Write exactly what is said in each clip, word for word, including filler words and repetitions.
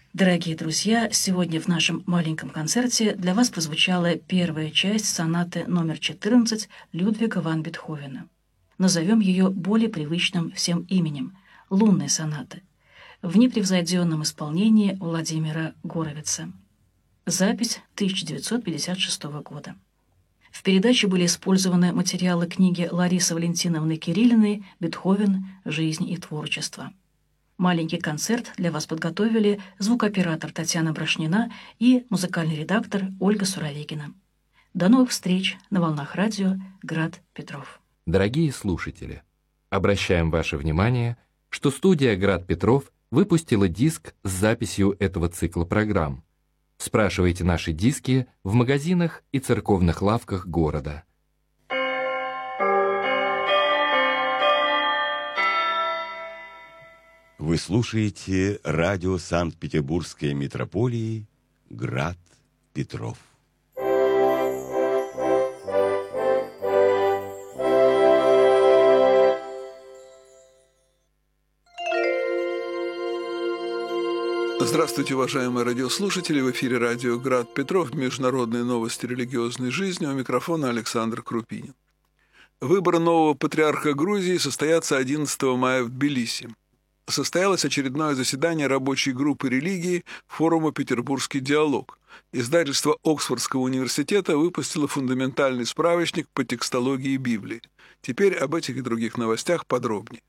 Дорогие друзья, сегодня в нашем маленьком концерте для вас прозвучала первая часть сонаты номер четырнадцать Людвига ван Бетховена. Назовем ее более привычным всем именем – «Лунная соната», в непревзойденном исполнении Владимира Горовица. Запись тысяча девятьсот пятьдесят шестого года. В передаче были использованы материалы книги Ларисы Валентиновны Кириллиной «Бетховен. Жизнь и творчество». Маленький концерт для вас подготовили звукооператор Татьяна Брошнина и музыкальный редактор Ольга Суровегина. До новых встреч на волнах радио «Град Петров». Дорогие слушатели, обращаем ваше внимание, что студия «Град Петров» выпустила диск с записью этого цикла программ. Спрашивайте наши диски в магазинах и церковных лавках города. Вы слушаете радио Санкт-Петербургской митрополии «Град Петров». Здравствуйте, уважаемые радиослушатели! В эфире радио «Град Петров», международные новости религиозной жизни. У микрофона Александр Крупинин. Выборы нового патриарха Грузии состоятся одиннадцатого мая в Тбилиси. Состоялось очередное заседание рабочей группы религии форума «Петербургский диалог». Издательство Оксфордского университета выпустило фундаментальный справочник по текстологии Библии. Теперь об этих и других новостях подробнее.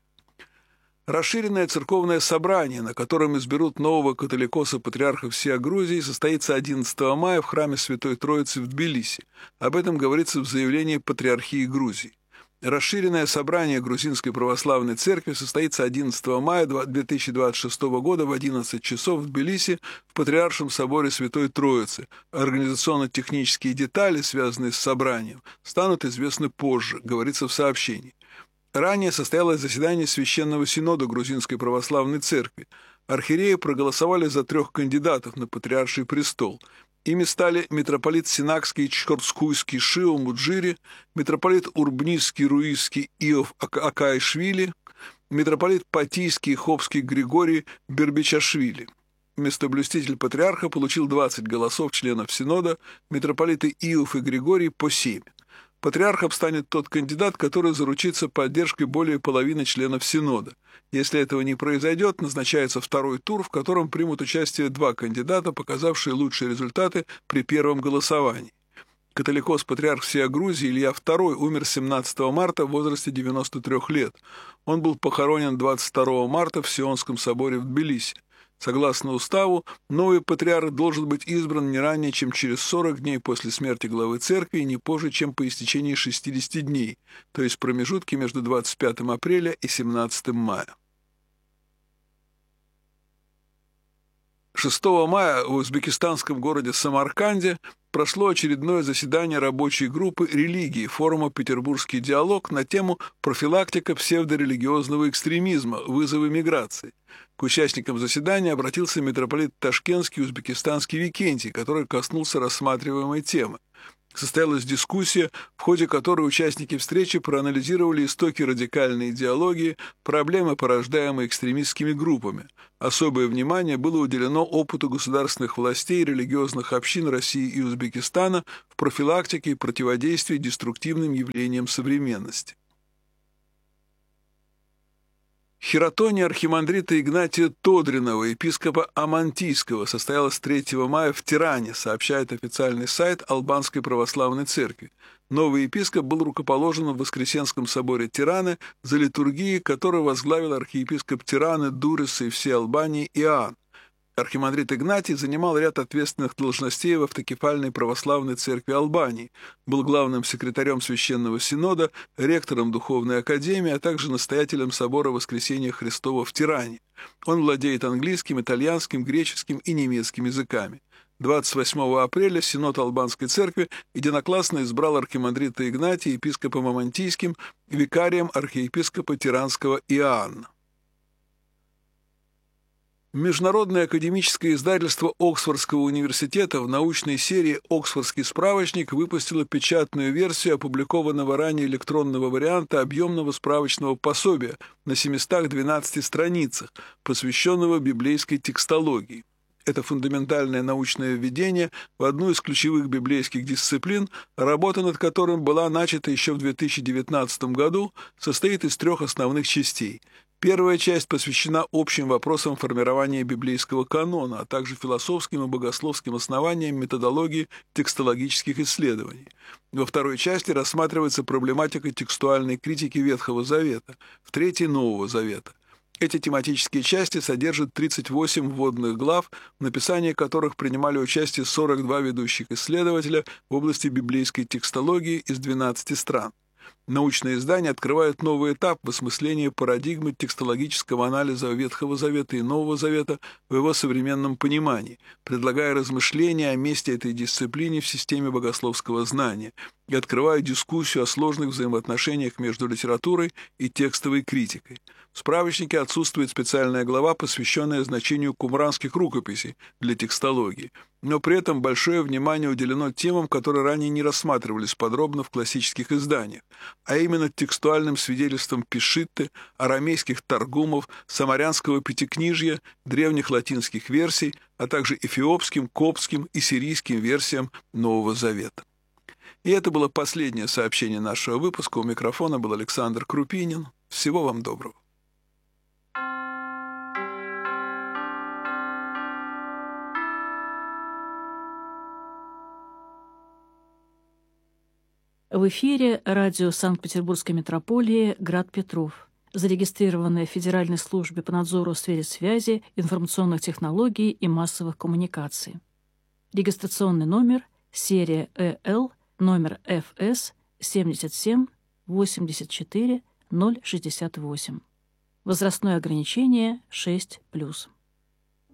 Расширенное церковное собрание, на котором изберут нового католикоса-патриарха всей Грузии, состоится одиннадцатого мая в храме Святой Троицы в Тбилиси. Об этом говорится в заявлении Патриархии Грузии. Расширенное собрание Грузинской Православной Церкви состоится одиннадцатого мая две тысячи двадцать шестого года в одиннадцать часов в Тбилиси в Патриаршем соборе Святой Троицы. Организационно-технические детали, связанные с собранием, станут известны позже, говорится в сообщении. Ранее состоялось заседание Священного Синода Грузинской Православной Церкви. Архиереи проголосовали за трех кандидатов на патриарший престол. Ими стали митрополит Синакский Чхордскуйский Шио Муджири, митрополит Урбнисский Руисский Иов Акаишвили, митрополит Патийский Хопский Григорий Бербичашвили. Местоблюститель патриарха получил двадцать голосов членов Синода, митрополиты Иов и Григорий по семь. Патриархом станет тот кандидат, который заручится поддержкой более половины членов Синода. Если этого не произойдет, назначается второй тур, в котором примут участие два кандидата, показавшие лучшие результаты при первом голосовании. Католикос-патриарх всей Грузии Илья второй умер семнадцатого марта в возрасте девяноста трёх лет. Он был похоронен двадцать второго марта в Сионском соборе в Тбилиси. Согласно уставу, новый патриарх должен быть избран не ранее, чем через сорок дней после смерти главы церкви и не позже, чем по истечении шестидесяти дней, то есть в промежутке между двадцать пятым апреля и семнадцатым мая. шестого мая в узбекистанском городе Самарканде прошло очередное заседание рабочей группы религии форума «Петербургский диалог» на тему «Профилактика псевдорелигиозного экстремизма. Вызовы миграции». К участникам заседания обратился митрополит Ташкентский узбекистанский Викентий, который коснулся рассматриваемой темы. Состоялась дискуссия, в ходе которой участники встречи проанализировали истоки радикальной идеологии, проблемы, порождаемые экстремистскими группами. Особое внимание было уделено опыту государственных властей и религиозных общин России и Узбекистана в профилактике и противодействии деструктивным явлениям современности. Хиротония архимандрита Игнатия Тодринова, епископа Амантийского, состоялась третьего мая в Тиране, сообщает официальный сайт Албанской православной церкви. Новый епископ был рукоположен в Воскресенском соборе Тираны за литургией, которую возглавил архиепископ Тираны, Дуриса и всей Албании Иоанн. Архимандрит Игнатий занимал ряд ответственных должностей в автокефальной православной церкви Албании, был главным секретарем Священного Синода, ректором Духовной Академии, а также настоятелем Собора Воскресения Христова в Тиране. Он владеет английским, итальянским, греческим и немецким языками. двадцать восьмого апреля Синод Албанской церкви единогласно избрал архимандрита Игнатия епископом Амантийским, викарием архиепископа Тиранского Иоанна. Международное академическое издательство Оксфордского университета в научной серии «Оксфордский справочник» выпустило печатную версию опубликованного ранее электронного варианта объемного справочного пособия на семистах двенадцати страницах, посвященного библейской текстологии. Это фундаментальное научное введение в одну из ключевых библейских дисциплин, работа над которым была начата еще в две тысячи девятнадцатом году, состоит из трех основных частей. Первая часть посвящена общим вопросам формирования библейского канона, а также философским и богословским основаниям методологии текстологических исследований. Во второй части рассматривается проблематика текстуальной критики Ветхого Завета, в третьей – Нового Завета. Эти тематические части содержат тридцать восемь вводных глав, в написании которых принимали участие сорок два ведущих исследователя в области библейской текстологии из двенадцати стран. Научные издания открывают новый этап в осмыслении парадигмы текстологического анализа Ветхого Завета и Нового Завета в его современном понимании, предлагая размышления о месте этой дисциплины в системе богословского знания и открывают дискуссию о сложных взаимоотношениях между литературой и текстовой критикой. В справочнике отсутствует специальная глава, посвященная значению кумранских рукописей для текстологии, но при этом большое внимание уделено темам, которые ранее не рассматривались подробно в классических изданиях, а именно текстуальным свидетельствам Пешитты, арамейских таргумов, самарянского пятикнижья, древних латинских версий, а также эфиопским, коптским и сирийским версиям Нового Завета. И это было последнее сообщение нашего выпуска. У микрофона был Александр Крупинин. Всего вам доброго. В эфире радио Санкт-Петербургской метрополии «Град Петров», зарегистрированное в Федеральной службе по надзору в сфере связи, информационных технологий и массовых коммуникаций. Регистрационный номер, серия Э Л, номер Ф С семьдесят семь восемьдесят четыре ноль шестьдесят восемь. Возрастное ограничение шесть плюс.